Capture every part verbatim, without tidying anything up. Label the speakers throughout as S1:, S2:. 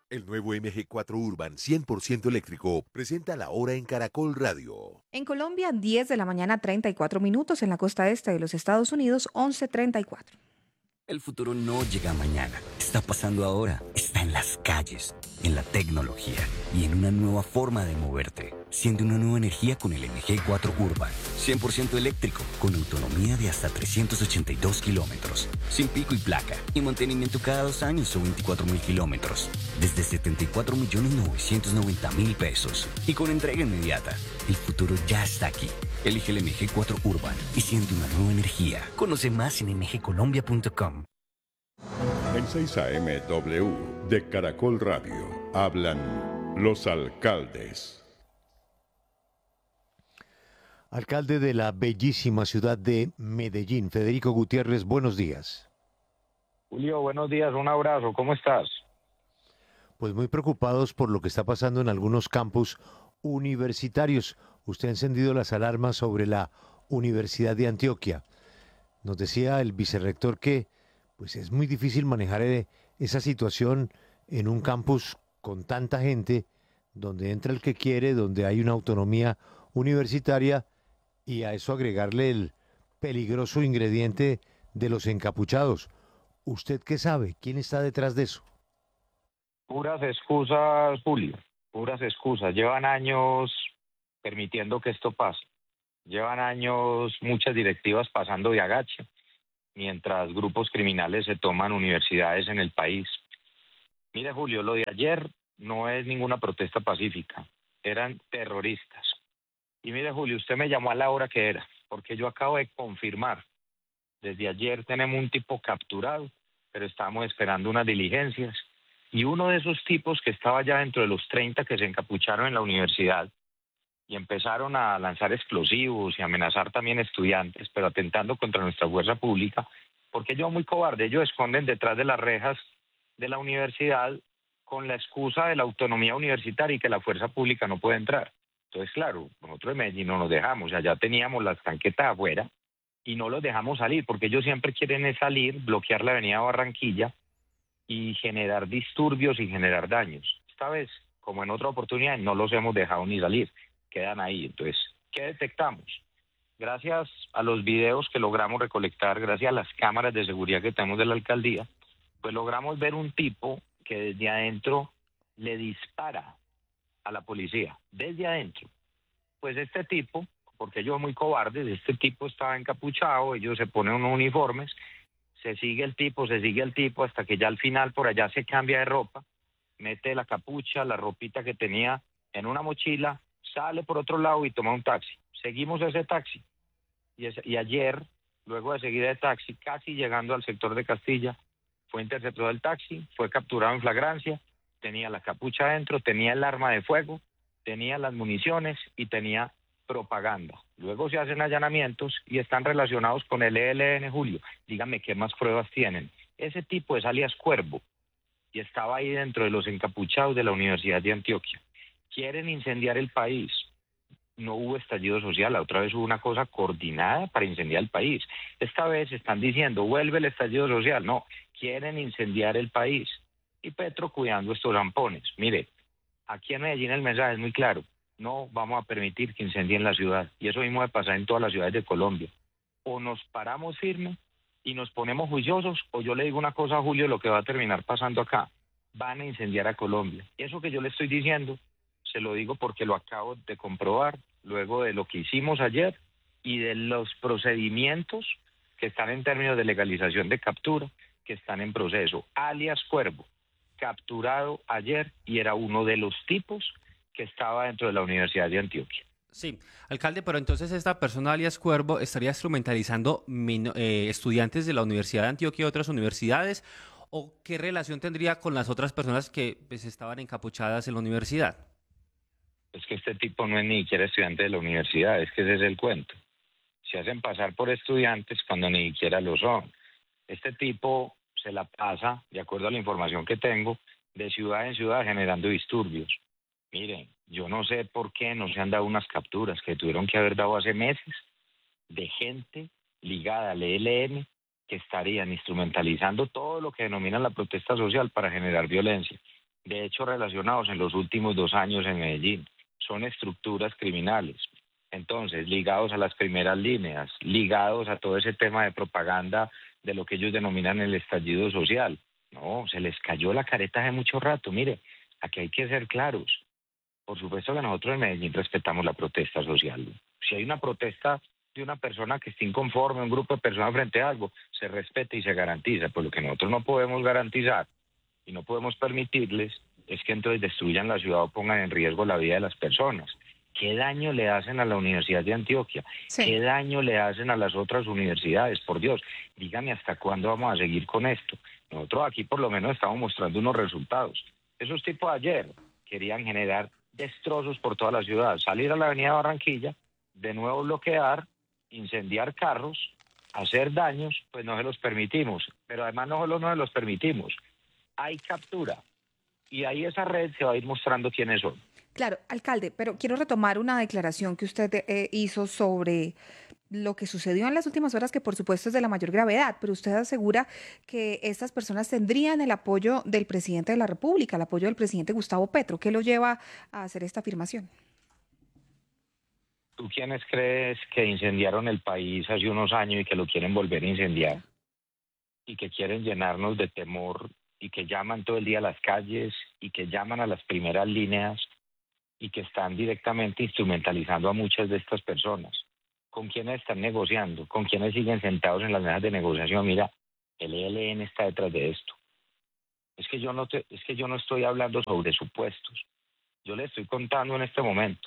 S1: El nuevo M G cuatro Urban cien por ciento eléctrico presenta la hora en Caracol Radio.
S2: En Colombia, diez de la mañana, treinta y cuatro minutos. En la costa este de los Estados Unidos, once treinta y cuatro.
S3: El futuro no llega mañana, está pasando ahora, está en las calles, en la tecnología y en una nueva forma de moverte. Siente una nueva energía con el M G cuatro Urban, cien por ciento eléctrico, con autonomía de hasta trescientos ochenta y dos kilómetros, sin pico y placa, y mantenimiento cada dos años o veinticuatro mil kilómetros, desde setenta y cuatro millones novecientos noventa mil pesos, y con entrega inmediata. El futuro ya está aquí. Elige el M G cuatro Urban y siente una nueva energía. Conoce más en m g colombia punto com.
S4: En seis A M W de Caracol Radio hablan los alcaldes.
S5: Alcalde de la bellísima ciudad de Medellín, Federico Gutiérrez, buenos días.
S6: Julio, buenos días, un abrazo, ¿cómo estás?
S5: Pues muy preocupados por lo que está pasando en algunos campus universitarios. Usted ha encendido las alarmas sobre la Universidad de Antioquia. Nos decía el vicerrector que pues es muy difícil manejar eh, esa situación en un campus con tanta gente, donde entra el que quiere, donde hay una autonomía universitaria, y a eso agregarle el peligroso ingrediente de los encapuchados. ¿Usted qué sabe? ¿Quién está detrás de eso?
S6: Puras excusas, Julio, puras excusas. Llevan años permitiendo que esto pase. Llevan años muchas directivas pasando de agache, mientras grupos criminales se toman universidades en el país. Mire, Julio, lo de ayer no es ninguna protesta pacífica, eran terroristas. Y mire, Julio, usted me llamó a la hora que era, porque yo acabo de confirmar. Desde ayer tenemos un tipo capturado, pero estamos esperando unas diligencias. Y uno de esos tipos que estaba ya dentro de los treinta que se encapucharon en la universidad y empezaron a lanzar explosivos y amenazar también estudiantes, pero atentando contra nuestra fuerza pública, porque ellos muy cobardes, ellos esconden detrás de las rejas de la universidad con la excusa de la autonomía universitaria y que la fuerza pública no puede entrar. Entonces, claro, nosotros en Medellín no nos dejamos, allá teníamos las tanquetas afuera y no los dejamos salir, porque ellos siempre quieren es salir, bloquear la avenida Barranquilla y generar disturbios y generar daños. Esta vez, como en otra oportunidad, no los hemos dejado ni salir, quedan ahí. Entonces, ¿qué detectamos? Gracias a los videos que logramos recolectar, gracias a las cámaras de seguridad que tenemos de la alcaldía, pues logramos ver un tipo que desde adentro le dispara a la policía, desde adentro. Pues este tipo, porque ellos son muy cobardes, este tipo estaba encapuchado, ellos se ponen unos uniformes, se sigue el tipo, se sigue el tipo, hasta que ya al final por allá se cambia de ropa, mete la capucha, la ropita que tenía en una mochila, sale por otro lado y toma un taxi. Seguimos ese taxi. Y, es, y ayer, luego de seguir el taxi, casi llegando al sector de Castilla, fue interceptado el taxi, fue capturado en flagrancia, tenía la capucha adentro, tenía el arma de fuego, tenía las municiones y tenía propaganda. Luego se hacen allanamientos y están relacionados con el E L N, Julio. Dígame qué más pruebas tienen. Ese tipo es alias Cuervo y estaba ahí dentro de los encapuchados de la Universidad de Antioquia. Quieren incendiar el país. No hubo estallido social, la otra vez hubo una cosa coordinada para incendiar el país. Esta vez están diciendo, vuelve el estallido social. No, quieren incendiar el país. Y Petro cuidando estos zampones. Mire, aquí en Medellín el mensaje es muy claro. No vamos a permitir que incendien la ciudad. Y eso mismo va a pasar en todas las ciudades de Colombia. O nos paramos firmes y nos ponemos juiciosos, o yo le digo una cosa a Julio, lo que va a terminar pasando acá. Van a incendiar a Colombia. Eso que yo le estoy diciendo, se lo digo porque lo acabo de comprobar, luego de lo que hicimos ayer y de los procedimientos que están en términos de legalización de captura, que están en proceso. Alias Cuervo, capturado ayer y era uno de los tipos que estaba dentro de la Universidad de Antioquia.
S7: Sí, alcalde, pero entonces esta persona alias Cuervo estaría instrumentalizando min- eh, estudiantes de la Universidad de Antioquia y otras universidades, ¿o qué relación tendría con las otras personas que pues, estaban encapuchadas en la universidad?
S6: Es que este tipo no es ni siquiera estudiante de la universidad, es que ese es el cuento. Se hacen pasar por estudiantes cuando ni siquiera lo son. Este tipo se la pasa, de acuerdo a la información que tengo, de ciudad en ciudad generando disturbios. Miren, yo no sé por qué no se han dado unas capturas que tuvieron que haber dado hace meses de gente ligada al E L N que estarían instrumentalizando todo lo que denominan la protesta social para generar violencia. de hechos relacionados en los últimos dos años en Medellín. Son estructuras criminales. Entonces, ligados a las primeras líneas, ligados a todo ese tema de propaganda de lo que ellos denominan el estallido social. No, se les cayó la careta hace mucho rato. Mire, aquí hay que ser claros. Por supuesto que nosotros en Medellín respetamos la protesta social. Si hay una protesta de una persona que esté inconforme, un grupo de personas frente a algo, se respeta y se garantiza. Pues lo que nosotros no podemos garantizar y no podemos permitirles es que entonces destruyan la ciudad o pongan en riesgo la vida de las personas. ¿Qué daño le hacen a la Universidad de Antioquia?
S2: Sí.
S6: ¿Qué daño le hacen a las otras universidades? Por Dios, dígame hasta cuándo vamos a seguir con esto. Nosotros aquí por lo menos estamos mostrando unos resultados. Esos tipos ayer querían generar destrozos por toda la ciudad, salir a la avenida Barranquilla, de nuevo bloquear, incendiar carros, hacer daños, pues no se los permitimos. Pero además no solo no se los permitimos, hay captura. Y ahí esa red se va a ir mostrando quiénes son.
S2: Claro, alcalde, pero quiero retomar una declaración que usted eh, hizo sobre lo que sucedió en las últimas horas, que por supuesto es de la mayor gravedad, pero usted asegura que estas personas tendrían el apoyo del presidente de la República, el apoyo del presidente Gustavo Petro. ¿Qué lo lleva a hacer esta afirmación?
S6: ¿Tú quiénes crees que incendiaron el país hace unos años y que lo quieren volver a incendiar? Y que quieren llenarnos de temor y que llaman todo el día a las calles y que llaman a las primeras líneas y que están directamente instrumentalizando a muchas de estas personas. ¿Con quiénes están negociando? ¿Con quiénes siguen sentados en las mesas de negociación? Mira, el E L N está detrás de esto. Es que yo no te, es que yo no estoy hablando sobre supuestos. Yo les estoy contando en este momento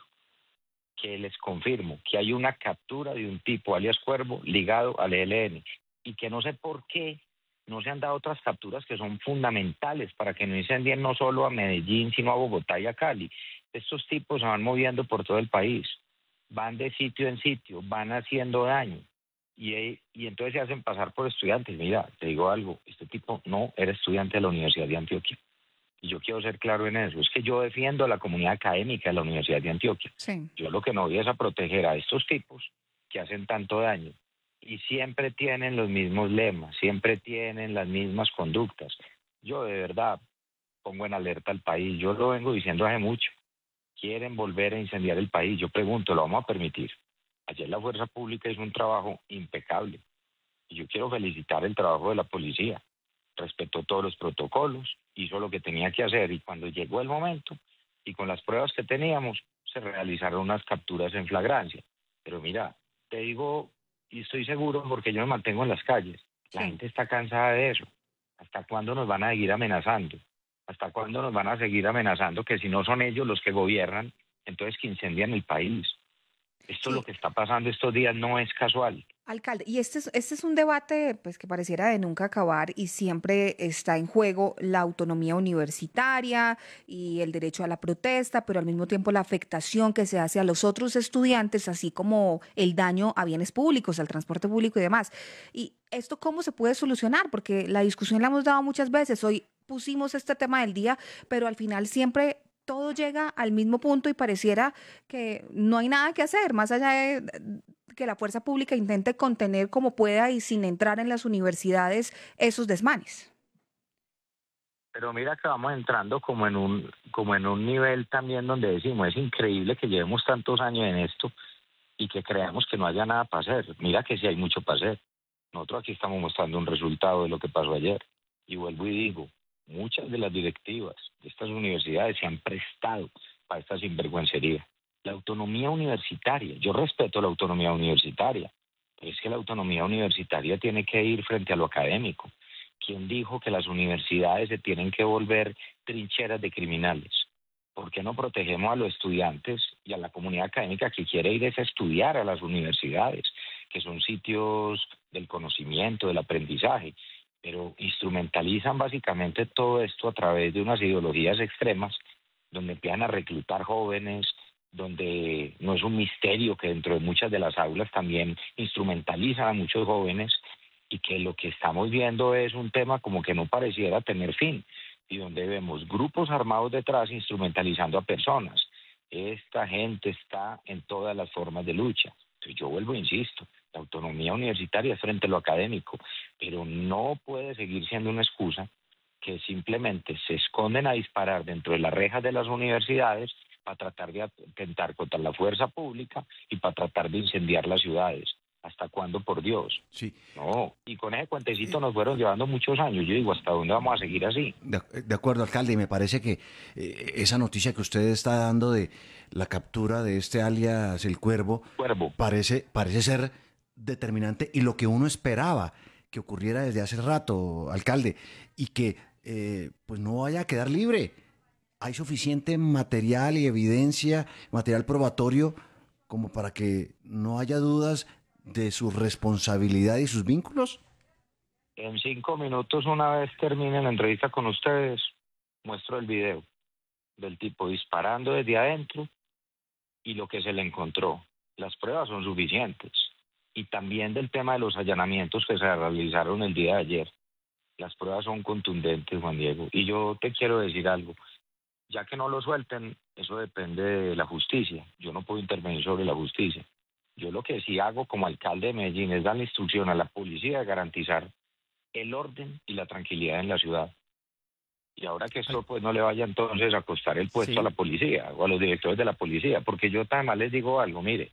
S6: que les confirmo que hay una captura de un tipo, alias Cuervo, ligado al E L N, y que no sé por qué no se han dado otras capturas que son fundamentales para que no incendien no solo a Medellín, sino a Bogotá y a Cali. Estos tipos se van moviendo por todo el país, van de sitio en sitio, van haciendo daño, y, y entonces se hacen pasar por estudiantes. Mira, te digo algo, este tipo no era estudiante de la Universidad de Antioquia. Y yo quiero ser claro en eso, es que yo defiendo a la comunidad académica de la Universidad de Antioquia.
S2: Sí.
S6: Yo lo que no voy es a proteger a estos tipos que hacen tanto daño y siempre tienen los mismos lemas, siempre tienen las mismas conductas. Yo de verdad pongo en alerta al país, yo lo vengo diciendo hace mucho. Quieren volver a incendiar el país, yo pregunto, ¿lo vamos a permitir? Ayer la Fuerza Pública hizo un trabajo impecable y yo quiero felicitar el trabajo de la policía. Respetó todos los protocolos, hizo lo que tenía que hacer y cuando llegó el momento y con las pruebas que teníamos se realizaron unas capturas en flagrancia. Pero mira, te digo y estoy seguro porque yo me mantengo en las calles, la
S2: Sí.
S6: gente está cansada de eso. ¿Hasta cuándo nos van a seguir amenazando? ¿Hasta cuándo nos van a seguir amenazando que si no son ellos los que gobiernan, entonces que incendian el país? Esto
S2: Sí.
S6: lo que está pasando estos días no es casual.
S2: Alcalde, y este es, este es un debate pues, que pareciera de nunca acabar y siempre está en juego la autonomía universitaria y el derecho a la protesta, pero al mismo tiempo la afectación que se hace a los otros estudiantes, así como el daño a bienes públicos, al transporte público y demás. ¿Y esto cómo se puede solucionar? Porque la discusión la hemos dado muchas veces. Hoy pusimos este tema del día, pero al final siempre todo llega al mismo punto y pareciera que no hay nada que hacer, más allá de que la fuerza pública intente contener como pueda y sin entrar en las universidades esos desmanes.
S6: Pero mira que vamos entrando como en un como en un nivel también donde decimos, es increíble que llevemos tantos años en esto y que creamos que no haya nada para hacer. Mira que sí hay mucho para hacer. Nosotros aquí estamos mostrando un resultado de lo que pasó ayer. Y vuelvo y digo, muchas de las directivas de estas universidades se han prestado para esta sinvergüencería. La autonomía universitaria, yo respeto la autonomía universitaria, pero es que la autonomía universitaria tiene que ir frente a lo académico. ¿Quién dijo que las universidades se tienen que volver trincheras de criminales? ¿Por qué no protegemos a los estudiantes y a la comunidad académica que quiere ir a estudiar a las universidades, que son sitios del conocimiento, del aprendizaje? Pero instrumentalizan básicamente todo esto a través de unas ideologías extremas, donde empiezan a reclutar jóvenes, donde no es un misterio que dentro de muchas de las aulas también instrumentalizan a muchos jóvenes y que lo que estamos viendo es un tema como que no pareciera tener fin y donde vemos grupos armados detrás instrumentalizando a personas. Esta gente está en todas las formas de lucha. Entonces yo vuelvo e insisto, la autonomía universitaria es frente a lo académico, pero no puede seguir siendo una excusa que simplemente se esconden a disparar dentro de las rejas de las universidades para tratar de atentar contra la fuerza pública y para tratar de incendiar las ciudades. ¿Hasta cuándo, por Dios?
S8: Sí.
S6: No, y con ese cuentecito nos fueron llevando muchos años. Yo digo, ¿hasta dónde vamos a seguir así?
S8: De, de acuerdo, alcalde, y me parece que eh, esa noticia que usted está dando de la captura de este alias El Cuervo,
S6: Cuervo.
S8: parece, parece ser determinante y lo que uno esperaba que ocurriera desde hace rato, alcalde, y que eh, pues no vaya a quedar libre. Hay suficiente material y evidencia, material probatorio, como para que no haya dudas de su responsabilidad y sus vínculos.
S6: En cinco minutos, una vez termine la entrevista con ustedes, muestro el video del tipo disparando desde adentro y lo que se le encontró. Las pruebas son suficientes. Y también del tema de los allanamientos que se realizaron el día de ayer. Las pruebas son contundentes, Juan Diego. Y yo te quiero decir algo. Ya que no lo suelten, eso depende de la justicia. Yo no puedo intervenir sobre la justicia. Yo lo que sí hago como alcalde de Medellín es dar la instrucción a la policía de garantizar el orden y la tranquilidad en la ciudad. Y ahora que esto pues no le vaya entonces a costar el puesto
S7: Sí.
S6: a la policía o a los directores de la policía, porque yo además les digo algo, mire,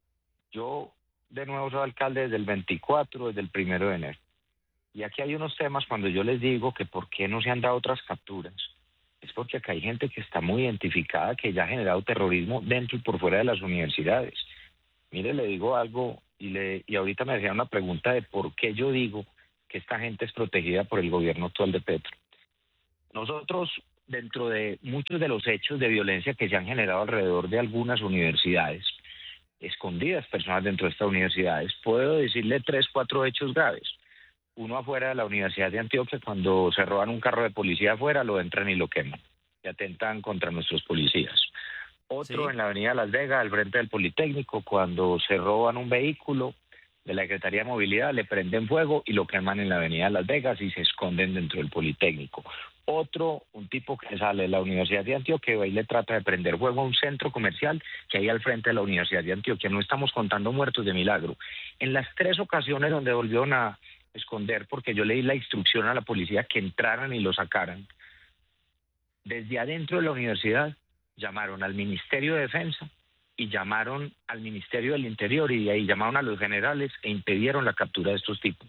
S6: yo de nuevo soy alcalde desde el veinticuatro, desde el primero de enero. Y aquí hay unos temas cuando yo les digo que por qué no se han dado otras capturas. Es porque acá hay gente que está muy identificada, que ya ha generado terrorismo dentro y por fuera de las universidades. Mire, le digo algo y, le, y ahorita me hacían una pregunta de por qué yo digo que esta gente es protegida por el gobierno actual de Petro. Nosotros, dentro de muchos de los hechos de violencia que se han generado alrededor de algunas universidades, escondidas personas dentro de estas universidades, puedo decirle tres, cuatro hechos graves. Uno afuera de la Universidad de Antioquia, cuando se roban un carro de policía afuera, lo entran y lo queman. Y atentan contra nuestros policías. Otro
S7: Sí.
S6: en la avenida Las Vegas, al frente del Politécnico, cuando se roban un vehículo de la Secretaría de Movilidad, le prenden fuego y lo queman en la avenida Las Vegas y se esconden dentro del Politécnico. Otro, un tipo que sale de la Universidad de Antioquia y le trata de prender fuego a un centro comercial que hay al frente de la Universidad de Antioquia. No estamos contando muertos de milagro. En las tres ocasiones donde volvieron a esconder, porque yo le di la instrucción a la policía que entraran y lo sacaran, desde adentro de la universidad llamaron al Ministerio de Defensa y llamaron al Ministerio del Interior y de ahí llamaron a los generales e impidieron la captura de estos tipos.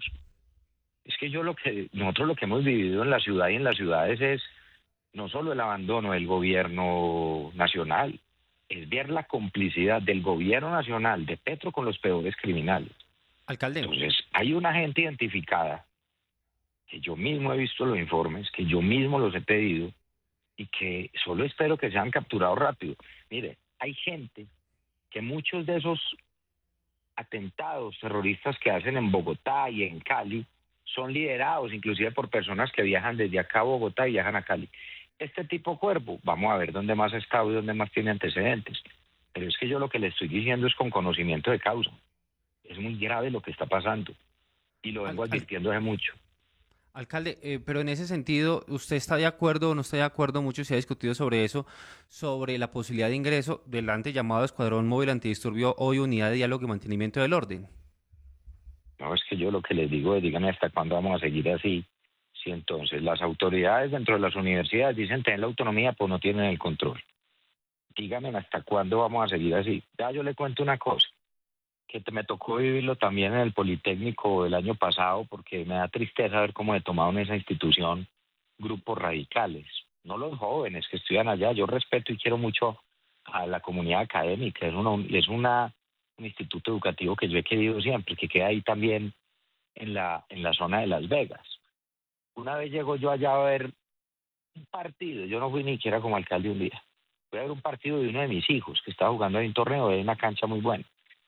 S6: Es que yo lo que nosotros lo que hemos vivido en la ciudad y en las ciudades es no solo el abandono del gobierno nacional, es ver la complicidad del gobierno nacional de Petro con los peores criminales.
S7: Alcalde.
S6: Entonces, hay una gente identificada que yo mismo he visto los informes, que yo mismo los he pedido y que solo espero que sean capturados rápido. Mire, hay gente que muchos de esos atentados terroristas que hacen en Bogotá y en Cali son liderados inclusive por personas que viajan desde acá a Bogotá y viajan a Cali. Este tipo Cuervo, vamos a ver dónde más ha estado y dónde más tiene antecedentes. Pero es que yo lo que le estoy diciendo es con conocimiento de causa. Es muy grave lo que está pasando y lo vengo
S7: Al- al-
S6: advirtiendo hace mucho.
S7: Alcalde, eh, pero en ese sentido, ¿usted está de acuerdo o no está de acuerdo? Mucho se ha discutido sobre eso, sobre la posibilidad de ingreso del antes llamado Escuadrón Móvil Antidisturbio, hoy Unidad de Diálogo y Mantenimiento del Orden.
S6: No, es que yo lo que les digo es, díganme hasta cuándo vamos a seguir así. Si entonces las autoridades dentro de las universidades dicen tener la autonomía, pues no tienen el control. Díganme hasta cuándo vamos a seguir así. Ya yo le cuento una cosa, que te- me tocó vivirlo también en el Politécnico el año pasado, porque me da tristeza ver cómo he tomado en esa institución grupos radicales. No los jóvenes que estudian allá, yo respeto y quiero mucho a la comunidad académica, es, una, es una, un instituto educativo que yo he querido siempre, que queda ahí también en la, en la zona de Las Vegas. Una vez llego yo allá a ver un partido, yo no fui ni siquiera como alcalde un día, fui a ver un partido de uno de mis hijos que estaba jugando en un torneo de una cancha muy buena.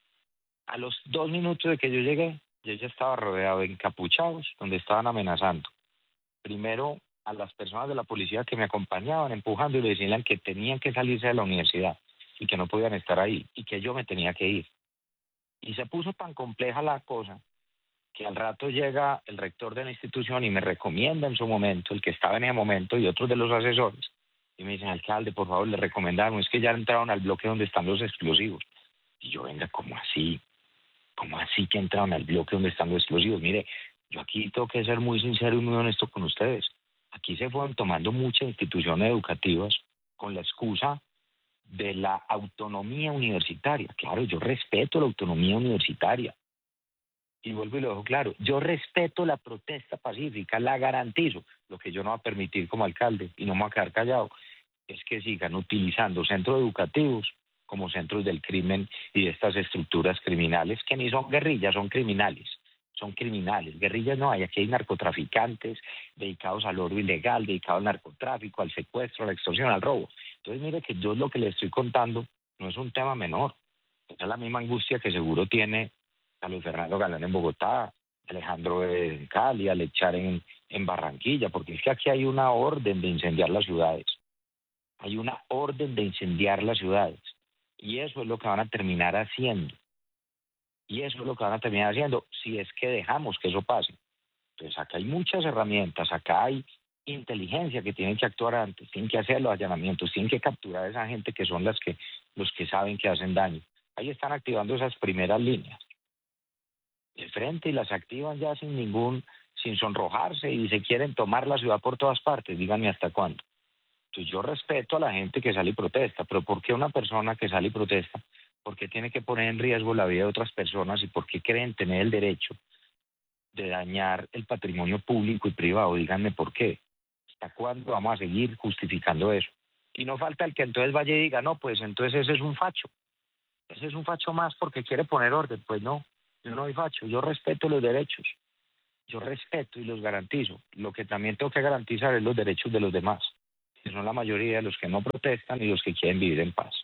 S6: A los dos minutos de que yo llegué, yo ya estaba rodeado de encapuchados, donde estaban amenazando. Primero a las personas de la policía que me acompañaban, empujando y le decían que tenían que salirse de la universidad y que no podían estar ahí y que yo me tenía que ir. Y se puso tan compleja la cosa que al rato llega el rector de la institución y me recomienda en su momento, el que estaba en ese momento y otros de los asesores, y me dicen, alcalde, por favor, le recomendamos, es que ya entraron al bloque donde están los explosivos. Y yo, venga, ¿cómo así? ¿Cómo así que entraron al bloque donde están los explosivos? Mire, yo aquí tengo que ser muy sincero y muy honesto con ustedes. Aquí se fueron tomando muchas instituciones educativas con la excusa de la autonomía universitaria. Claro, yo respeto la autonomía universitaria. Y vuelvo y lo dejo claro, yo respeto la protesta pacífica, la garantizo. Lo que yo no voy a permitir como alcalde, y no me voy a quedar callado, es que sigan utilizando centros educativos como centros del crimen y de estas estructuras criminales, que ni son guerrillas, son criminales. Son criminales. Guerrillas no hay, aquí hay narcotraficantes dedicados al oro ilegal, dedicados al narcotráfico, al secuestro, a la extorsión, al robo. Entonces mire que yo lo que le estoy contando no es un tema menor. Esa es la misma angustia que seguro tiene Carlos Fernando Galán en Bogotá, Alejandro en Cali, Alechar en, en Barranquilla, porque es que aquí hay una orden de incendiar las ciudades. Hay una orden de incendiar las ciudades. Y eso es lo que van a terminar haciendo. Y eso es lo que van a terminar haciendo si es que dejamos que eso pase. Entonces acá hay muchas herramientas, acá hay inteligencia que tienen que actuar antes, tienen que hacer los allanamientos, tienen que capturar a esa gente que son las que, los que saben que hacen daño. Ahí están activando esas primeras líneas de frente y las activan ya sin ningún, sin sonrojarse y se quieren tomar la ciudad por todas partes. Díganme hasta cuándo. Entonces yo respeto a la gente que sale y protesta, pero ¿por qué una persona que sale y protesta? ¿Por qué tiene que poner en riesgo la vida de otras personas y por qué creen tener el derecho de dañar el patrimonio público y privado? Díganme por qué. ¿Hasta cuándo vamos a seguir justificando eso? Y no falta el que entonces vaya y diga, no, pues entonces ese es un facho. Ese es un facho más porque quiere poner orden. Pues no, yo no soy facho, yo respeto los derechos. Yo respeto y los garantizo. Lo que también tengo que garantizar es los derechos de los demás, que son la mayoría de los que no protestan y los que quieren vivir en paz.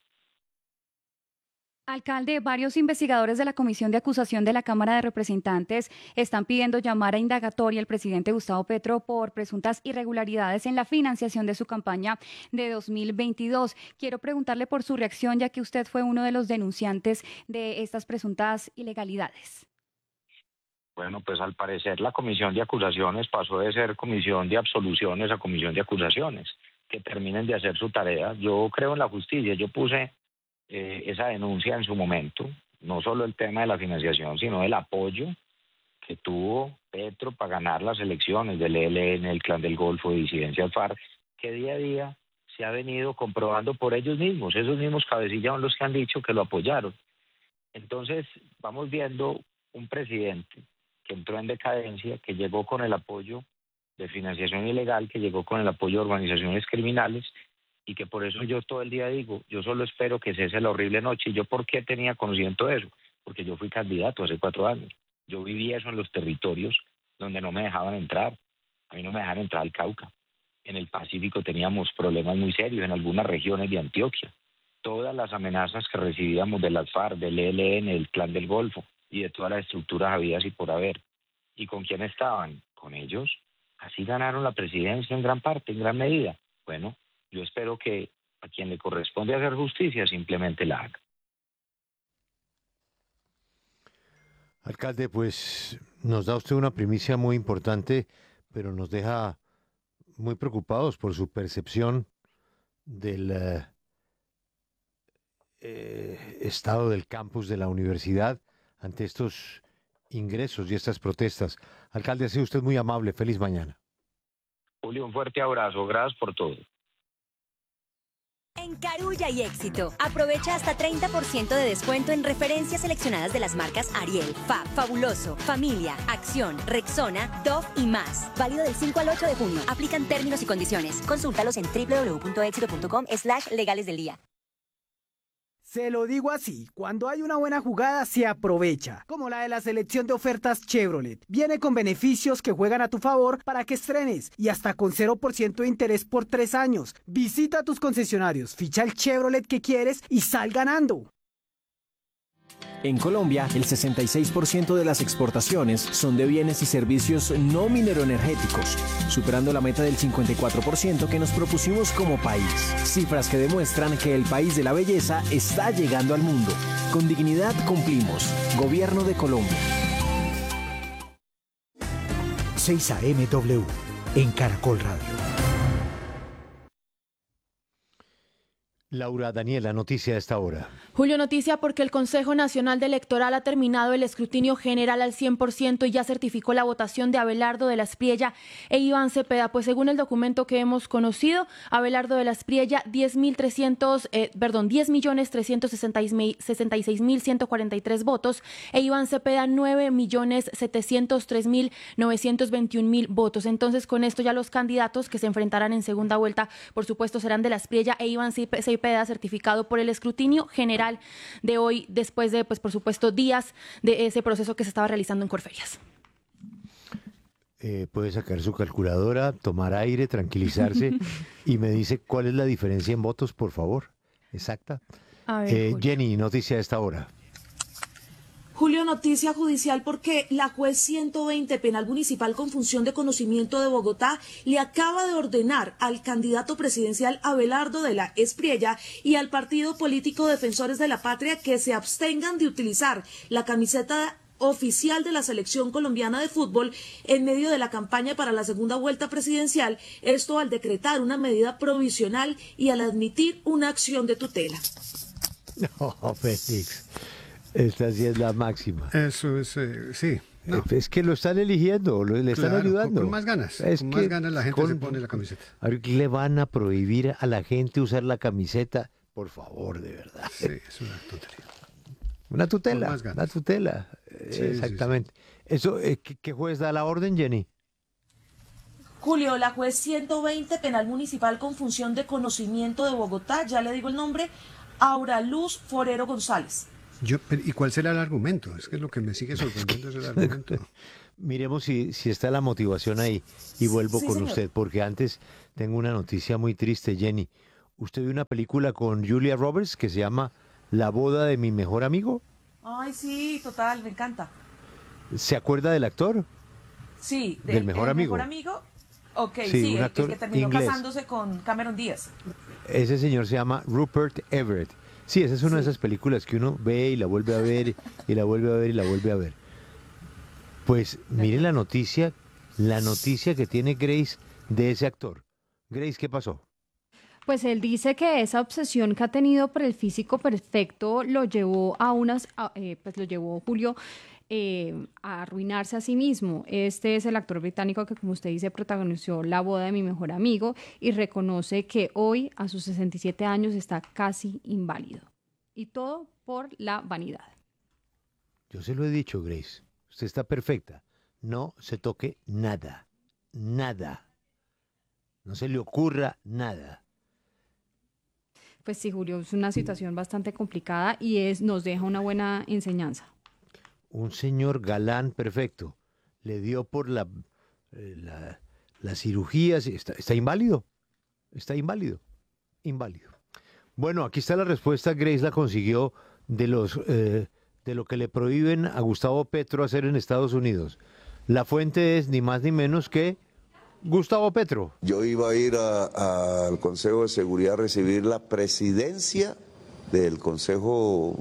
S9: Alcalde, varios investigadores de la Comisión de Acusación de la Cámara de Representantes están pidiendo llamar a indagatoria al presidente Gustavo Petro por presuntas irregularidades en la financiación de su campaña de dos mil veintidós. Quiero preguntarle por su reacción, ya que usted fue uno de los denunciantes de estas presuntas ilegalidades.
S6: Bueno, pues al parecer la Comisión de Acusaciones pasó de ser Comisión de Absoluciones a Comisión de Acusaciones. Que terminen de hacer su tarea. Yo creo en la justicia, yo puse Eh, esa denuncia en su momento, no solo el tema de la financiación, sino el apoyo que tuvo Petro para ganar las elecciones del E L N, el Clan del Golfo, de disidencia F A R C, que día a día se ha venido comprobando por ellos mismos. Esos mismos cabecillas son los que han dicho que lo apoyaron. Entonces, vamos viendo un presidente que entró en decadencia, que llegó con el apoyo de financiación ilegal, que llegó con el apoyo de organizaciones criminales, y que por eso yo todo el día digo, yo solo espero que cese la horrible noche. ¿Y yo por qué tenía conocimiento de eso? Porque yo fui candidato hace cuatro años. Yo viví eso en los territorios donde no me dejaban entrar. A mí no me dejaban entrar al Cauca. En el Pacífico teníamos problemas muy serios, en algunas regiones de Antioquia. Todas las amenazas que recibíamos de las F A R C, del E L N, del Clan del Golfo y de todas las estructuras habidas y por haber. ¿Y con quién estaban? Con ellos. Así ganaron la presidencia en gran parte, en gran medida. Bueno, yo espero que a quien le corresponde hacer justicia simplemente la haga.
S5: Alcalde, pues nos da usted una primicia muy importante, pero nos deja muy preocupados por su percepción del eh, eh, estado del campus de la universidad ante estos ingresos y estas protestas. Alcalde, ha sido usted muy amable. Feliz mañana.
S6: Julio, un fuerte abrazo. Gracias por todo.
S10: En Carulla y Éxito, aprovecha hasta treinta por ciento de descuento en referencias seleccionadas de las marcas Ariel, Fab, Fabuloso, Familia, Acción, Rexona, Dove y más. Válido del cinco al ocho de junio. Aplican términos y condiciones. Consúltalos en doble u doble u doble u punto éxito punto com slash legales del día.
S11: Se lo digo así, cuando hay una buena jugada se aprovecha, como la de la selección de ofertas Chevrolet. Viene con beneficios que juegan a tu favor para que estrenes y hasta con cero por ciento de interés por tres años. Visita tus concesionarios, ficha el Chevrolet que quieres y sal ganando.
S12: En Colombia, el sesenta y seis por ciento de las exportaciones son de bienes y servicios no mineroenergéticos, superando la meta del cincuenta y cuatro por ciento que nos propusimos como país. Cifras que demuestran que el país de la belleza está llegando al mundo. Con dignidad cumplimos. Gobierno de Colombia.
S13: seis A M W en Caracol Radio.
S5: Laura Daniela, noticia a esta hora.
S14: Julio, noticia porque el Consejo Nacional de Electoral ha terminado el escrutinio general al cien por ciento y ya certificó la votación de Abelardo de la Espriella e Iván Cepeda. Pues según el documento que hemos conocido, Abelardo de la Espriella diez mil trescientos, eh, perdón, diez millones trescientos sesenta y seis mil ciento cuarenta y tres votos e Iván Cepeda nueve millones setecientos tres mil novecientos veintiún mil votos. Entonces, con esto ya los candidatos que se enfrentarán en segunda vuelta, por supuesto, serán de la Espriella e Iván Cepeda, certificado por el escrutinio general de hoy, después de, pues por supuesto, días de ese proceso que se estaba realizando en Corferias.
S5: Eh, puede sacar su calculadora, tomar aire, tranquilizarse y me dice cuál es la diferencia en votos, por favor. Exacta.
S14: A ver,
S5: eh, Jenny, noticia a esta hora.
S15: Julio, noticia judicial porque la juez ciento veinte penal municipal con función de conocimiento de Bogotá le acaba de ordenar al candidato presidencial Abelardo de la Espriella y al partido político Defensores de la Patria que se abstengan de utilizar la camiseta oficial de la selección colombiana de fútbol en medio de la campaña para la segunda vuelta presidencial, esto al decretar una medida provisional y al admitir una acción de tutela.
S5: No, Félix. Esta sí es la máxima.
S16: Eso es, eh, sí. No.
S5: Es que lo están eligiendo, lo, le están
S16: Claro,
S5: ayudando.
S16: Con, con más ganas,
S5: es
S16: con
S5: que
S16: más ganas la gente
S5: con,
S16: se pone la camiseta.
S5: A ver, ¿qué le van a prohibir a la gente usar la camiseta? Por favor, de verdad.
S16: Sí, es una tontería.
S5: Una tutela, una tutela.
S16: Sí,
S5: Exactamente. Sí, sí. Eso, eh, ¿qué, ¿Qué juez da la orden, Jenny?
S15: Julio, la juez ciento veinte penal municipal con función de conocimiento de Bogotá, ya le digo el nombre, Aura Luz Forero González.
S16: Yo, ¿y cuál será el argumento? Es que lo que me sigue sorprendiendo es el argumento.
S5: Miremos si, si está la motivación ahí y vuelvo
S15: Sí,
S5: con
S15: señor.
S5: usted, porque antes tengo una noticia muy triste, Jenny. ¿Usted vio una película con Julia Roberts que se llama La boda de mi mejor amigo?
S15: Ay, sí, total, me encanta.
S5: ¿Se acuerda del actor?
S15: Sí, de-
S5: Del mejor
S15: el
S5: amigo.
S15: mejor amigo. Ok,
S5: Sí,
S15: sí,
S5: un
S15: el- el,
S5: actor
S15: que terminó
S5: inglés.
S15: casándose con Cameron Díaz.
S5: Ese señor se llama Rupert Everett. Sí, esa es una de esas películas que uno ve y la vuelve a ver y la vuelve a ver y la vuelve a ver. Pues mire la noticia, la noticia que tiene Grace de ese actor. Grace, ¿qué pasó?
S9: Pues él dice que esa obsesión que ha tenido por el físico perfecto lo llevó a unas, a- eh, pues lo llevó Julio eh, a arruinarse a sí mismo. Este es el actor británico que, como usted dice, protagonizó La boda de mi mejor amigo y reconoce que hoy, a sus sesenta y siete años, está casi inválido. Y todo por la vanidad.
S5: Yo se lo he dicho, Grace. Usted está perfecta. No se toque nada. Nada. No se le ocurra nada.
S9: Pues sí, Julio, es una situación bastante complicada y es, nos deja una buena enseñanza.
S5: Un señor galán perfecto. Le dio por la, eh, la, la cirugía. sí, Está, está inválido. Está inválido. Inválido. Bueno, aquí está la respuesta. Grace la consiguió de los eh, de lo que le prohíben a Gustavo Petro hacer en Estados Unidos. La fuente es ni más ni menos que Gustavo Petro.
S17: Yo iba a ir a- a- al Consejo de Seguridad a recibir la presidencia del Consejo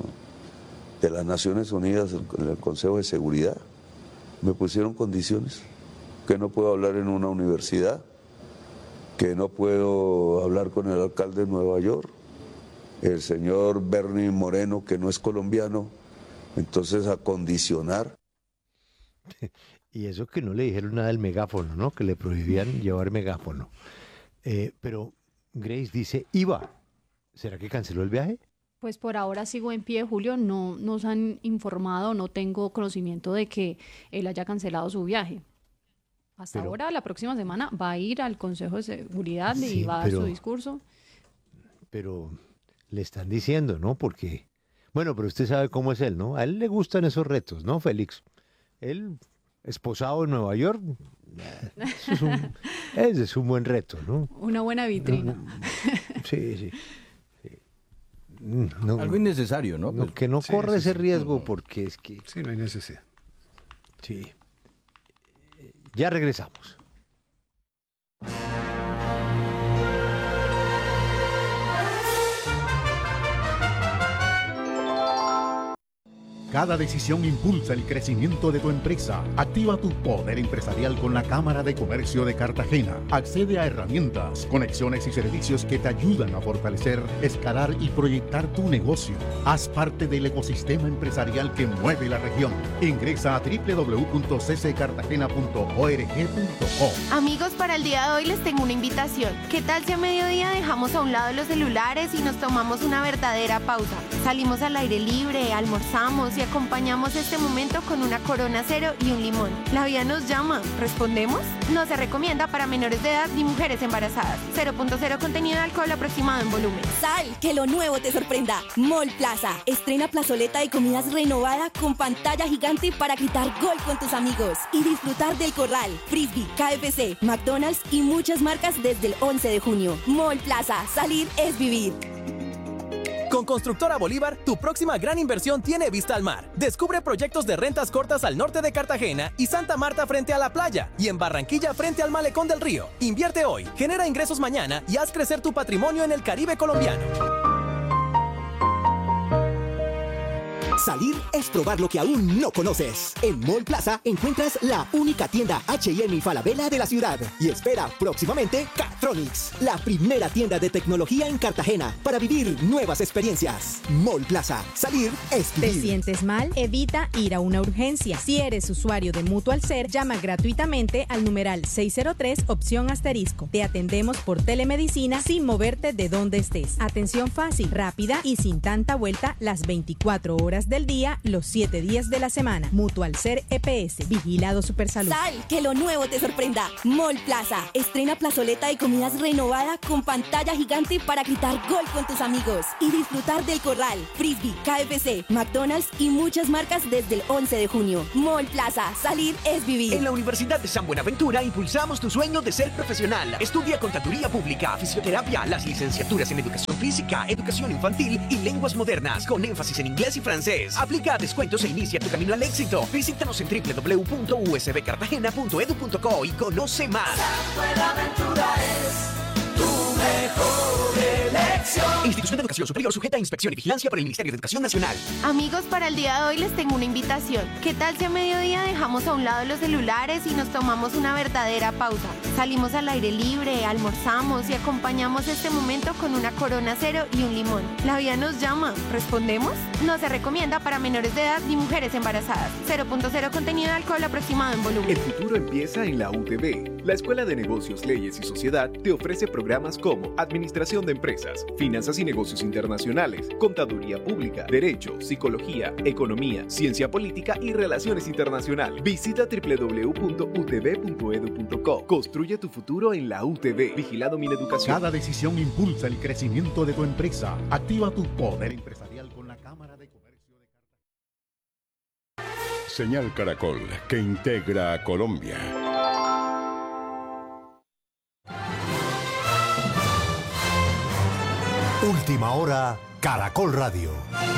S17: de las Naciones Unidas, el, el Consejo de Seguridad. Me pusieron condiciones, que no puedo hablar en una universidad, que no puedo hablar con el alcalde de Nueva York, el señor Bernie Moreno, que no es colombiano, entonces a condicionar.
S5: Y eso que no le dijeron nada del megáfono, ¿no? Que le prohibían llevar megáfono. Eh, pero Grace dice, iba. ¿Será que canceló el viaje?
S9: Pues por ahora sigo en pie, Julio. No nos han informado, no tengo conocimiento de que él haya cancelado su viaje. Hasta
S5: Pero-
S9: ahora, la próxima semana, va a ir al Consejo de Seguridad y
S5: Sí,
S9: va a dar
S5: pero-
S9: su discurso.
S5: Pero le están diciendo, ¿no? Porque, bueno, pero usted sabe cómo es él, ¿no? A él le gustan esos retos, ¿no, Félix? Él, esposado en Nueva York, eh, eso es un, ese es un buen reto, ¿no?
S9: Una buena vitrina.
S5: Sí, sí. sí. No,
S18: Algo innecesario, ¿no?
S5: no, que no
S16: Sí,
S5: corre
S16: sí,
S5: ese
S16: sí.
S5: riesgo porque es que...
S16: Sí, no hay necesidad.
S5: Sí. Ya regresamos.
S18: Cada decisión impulsa el crecimiento de tu empresa. Activa tu poder empresarial con la Cámara de Comercio de Cartagena. Accede a herramientas, conexiones y servicios que te ayudan a fortalecer, escalar y proyectar tu negocio. Haz parte del ecosistema empresarial que mueve la región. Ingresa a doble u doble u doble u punto c c cartagena punto org punto co.
S19: Amigos, para el día de hoy les tengo una invitación. ¿Qué tal si a mediodía dejamos a un lado los celulares y nos tomamos una verdadera pausa? Salimos al aire libre, almorzamos y acompañamos este momento con una Corona Cero y un limón. La vida nos llama. ¿Respondemos? No se recomienda para menores de edad ni mujeres embarazadas. cero punto cero contenido de alcohol aproximado en volumen.
S10: Sal, que lo nuevo te sorprenda. Mall Plaza estrena plazoleta de comidas renovada con pantalla gigante para gritar gol con tus amigos y disfrutar del Corral, Frisbee, K F C, McDonald's y muchas marcas desde el once de junio. Mall Plaza, salir es vivir.
S20: Con Constructora Bolívar, tu próxima gran inversión tiene vista al mar. Descubre proyectos de rentas cortas al norte de Cartagena y Santa Marta frente a la playa y en Barranquilla frente al malecón del río. Invierte hoy, genera ingresos mañana y haz crecer tu patrimonio en el Caribe colombiano.
S21: Salir es probar lo que aún no conoces. En Mall Plaza encuentras la única tienda H y M y Falabella de la ciudad. Y espera próximamente Catronics, la primera tienda de tecnología en Cartagena para vivir nuevas experiencias. Mall Plaza. Salir es vivir.
S22: ¿Te sientes mal? Evita ir a una urgencia. Si eres usuario de Mutual Ser, llama gratuitamente al numeral seis cero tres, opción asterisco. Te atendemos por telemedicina sin moverte de donde estés. Atención fácil, rápida y sin tanta vuelta las veinticuatro horas del día, los siete días de la semana. Mutual Ser E P S, Vigilado Supersalud.
S10: Sal, que lo nuevo te sorprenda. Mall Plaza estrena plazoleta de comidas renovada con pantalla gigante para gritar gol con tus amigos y disfrutar del Corral, Frisbee, K F C, McDonald's y muchas marcas desde el once de junio. Mall Plaza, salir es vivir.
S23: En la Universidad de San Buenaventura impulsamos tu sueño de ser profesional. Estudia Contaduría Pública, Fisioterapia, las licenciaturas en Educación Física, Educación Infantil y Lenguas Modernas, con énfasis en inglés y francés. Aplica a descuentos e inicia tu camino al éxito. Visítanos en doble u doble u doble u punto u s b cartagena punto e d u punto co y conoce más.
S24: San Buenaventura es tu mejor elección.
S23: Institución de Educación Superior sujeta a inspección y vigilancia por el Ministerio de Educación Nacional.
S19: Amigos, para el día de hoy les tengo una invitación. ¿Qué tal si a mediodía dejamos a un lado los celulares y nos tomamos una verdadera pausa? Salimos al aire libre, almorzamos y acompañamos este momento con una Corona Cero y un limón. La vida nos llama. ¿Respondemos? No se recomienda para menores de edad ni mujeres embarazadas. cero punto cero contenido de alcohol aproximado en volumen.
S25: El futuro empieza en la U T B. La Escuela de Negocios, Leyes y Sociedad te ofrece programas como Administración de Empresas, Finanzas y Negocios Internacionales, Contaduría Pública, Derecho, Psicología, Economía, Ciencia Política y Relaciones Internacionales. Visita doble u doble u doble u punto u t b punto e d u punto co. Construye tu futuro en la U T B. Vigilado Mineducación.
S18: Cada decisión impulsa el crecimiento de tu empresa. Activa tu poder empresarial con la Cámara de Comercio de Cartagena.
S4: Señal Caracol, que integra a Colombia.
S13: Última hora, Caracol Radio.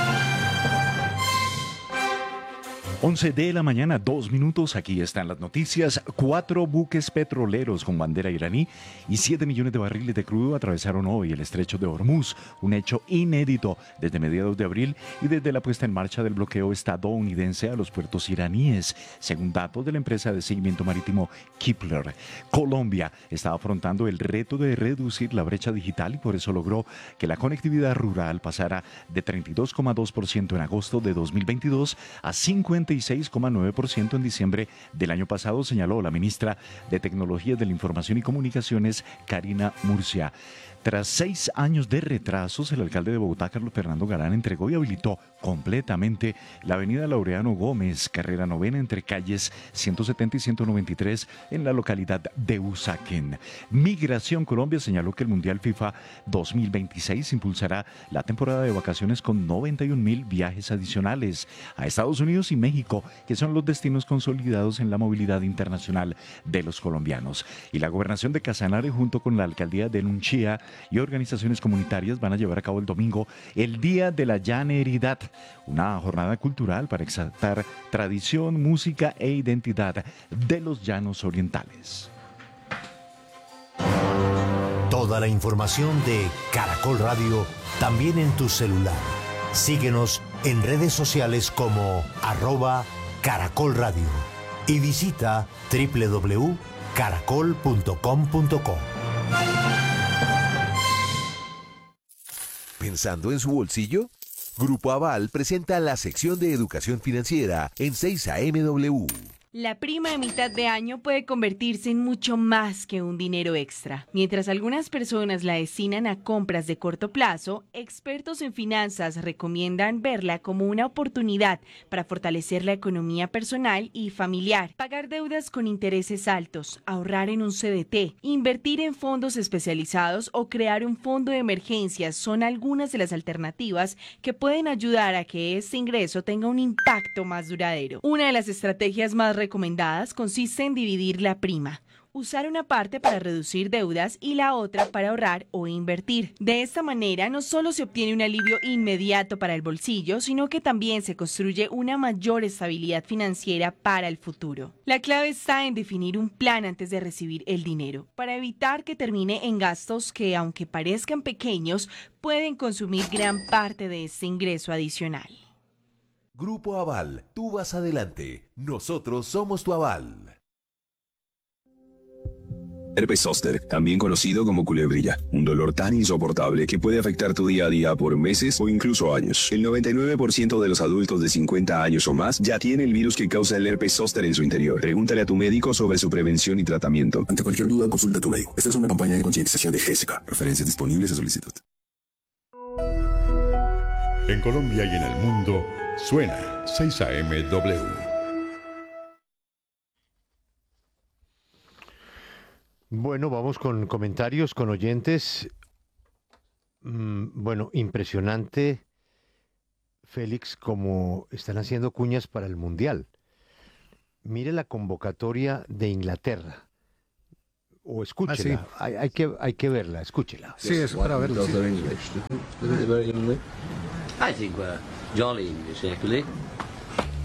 S26: once de la mañana, dos minutos. Aquí están las noticias. Cuatro buques petroleros con bandera iraní y siete millones de barriles de crudo atravesaron hoy el estrecho de Hormuz, un hecho inédito desde mediados de abril y desde la puesta en marcha del bloqueo estadounidense a los puertos iraníes, según datos de la empresa de seguimiento marítimo Kepler. Colombia está afrontando el reto de reducir la brecha digital y por eso logró que la conectividad rural pasara de treinta y dos coma dos por ciento en agosto de dos mil veintidós a cincuenta y seis coma nueve por ciento en diciembre del año pasado, señaló la ministra de Tecnologías de la Información y Comunicaciones, Karina Murcia. Tras seis años de retrasos, el alcalde de Bogotá, Carlos Fernando Galán, entregó y habilitó completamente la avenida Laureano Gómez, carrera novena entre calles ciento setenta y ciento noventa y tres en la localidad de Usaquén. Migración Colombia señaló que el Mundial FIFA dos mil veintiséis impulsará la temporada de vacaciones con noventa y un mil viajes adicionales a Estados Unidos y México, que son los destinos consolidados en la movilidad internacional de los colombianos. Y la gobernación de Casanare, junto con la alcaldía de Nunchía y organizaciones comunitarias, van a llevar a cabo el domingo el Día de la Llaneridad, una jornada cultural para exaltar tradición, música e identidad de los llanos orientales.
S13: Toda la información de Caracol Radio también en tu celular. Síguenos en redes sociales como arroba Caracol Radio y visita doble u doble u doble u punto caracol punto com punto co.
S1: ¿Pensando en su bolsillo? Grupo Aval presenta la sección de educación financiera en seis A M W.
S2: La prima de mitad de año puede convertirse en mucho más que un dinero extra. Mientras algunas personas la destinan a compras de corto plazo, expertos en finanzas recomiendan verla como una oportunidad para fortalecer la economía personal y familiar, pagar deudas con intereses altos, ahorrar en un C D T, invertir en fondos especializados o crear un fondo de emergencias son algunas de las alternativas que pueden ayudar a que este ingreso tenga un impacto más duradero. Una de las estrategias más recomendadas consiste en dividir la prima, usar una parte para reducir deudas y la otra para ahorrar o invertir. De esta manera no solo se obtiene un alivio inmediato para el bolsillo, sino que también se construye una mayor estabilidad financiera para el futuro. La clave está en definir un plan antes de recibir el dinero, para evitar que termine en gastos que, aunque parezcan pequeños, pueden consumir gran parte de este ingreso adicional.
S1: Grupo Aval, tú vas adelante. Nosotros somos tu aval.
S3: Herpes zóster, también conocido como culebrilla, un dolor tan insoportable que puede afectar tu día a día por meses o incluso años. El noventa y nueve por ciento de los adultos de cincuenta años o más ya tiene el virus que causa el herpes zóster en su interior. Pregúntale a tu médico sobre su prevención y tratamiento.
S6: Ante cualquier duda, consulta a tu médico. Esta es una campaña de concientización de Gésica. Referencias disponibles a solicitud.
S4: En Colombia y en el mundo, suena seis A M W.
S5: Bueno, vamos con comentarios, con oyentes. Mm, bueno, impresionante, Félix, como están haciendo cuñas para el Mundial. Mire la convocatoria de Inglaterra. O escúchela, ah, sí. hay, hay, que, hay que verla, escúchela.
S16: Sí, es para verla. Sí.
S7: I think we're jolly English, actually.